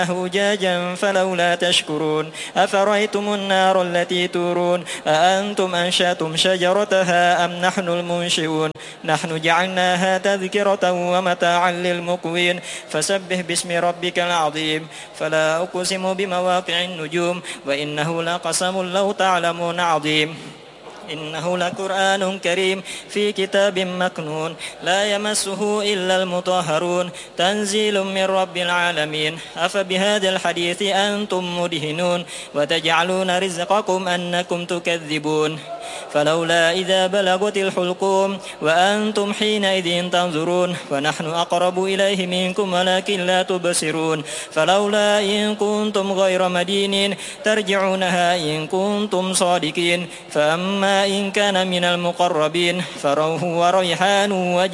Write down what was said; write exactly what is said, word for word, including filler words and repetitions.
أُجَاجًا فلولا تشكرون أفرأيتم النار التي تورون أأنتم أنشأتم شجرتها أم نحن المنشئون نحن جعلناها تذكرة ومتاعا للمقوين فسبح باسم ربك العظيم فلا أقسم بمواقع النجوم وإنه لقسم لو تعلمون عظيم إنه لقرآن كريم في كتاب مكنون لا يمسه إلا المطهرون تنزيل من رب العالمين أفبهذا الحديث أنتم مدهنون وتجعلون رزقكم أنكم تكذبون فلولا إذا بلغت الحلقوم وأنتم حينئذ تنظرون ونحن أقرب إليه منكم ولكن لا تبصرون فلولا إن كنتم غير مدينين ترجعونها إن كنتم صادقين فأما إن كان من المقربين فروح وريحان